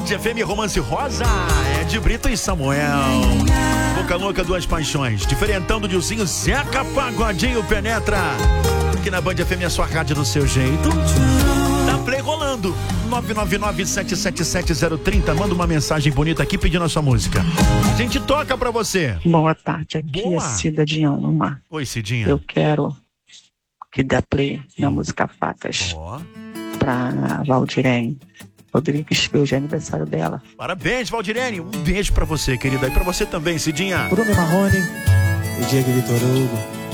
Band FM Romance Rosa, é de Brito e Samuel. Boca Louca, Duas Paixões. Diferentão do Dilcinho, Zeca Pagodinho penetra. Aqui na Band FM, a sua rádio do seu jeito. Tá play rolando. 999-777-030. Manda uma mensagem bonita aqui pedindo a sua música. A gente toca pra você. Boa tarde, aqui Boa. é Cida de Alma. Oi, Cidinha. Eu quero que dê play na música Facas Ó. pra Valdirene Rodrigues, que hoje é aniversário dela. Parabéns, Valdirene. Um beijo pra você, querida. E pra você também, Cidinha. Bruno Marrone e Diego Vitor Hugo.